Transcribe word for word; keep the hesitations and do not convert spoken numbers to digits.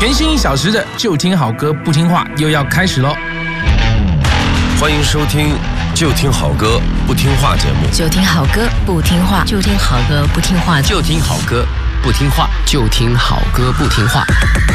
全新一小时的就听好歌不听话又要开始喽！ 欢迎收听就听好歌不听话节目。 就听好歌不听话，就听好歌不听话， 就听好歌不听话，就听好歌不听话。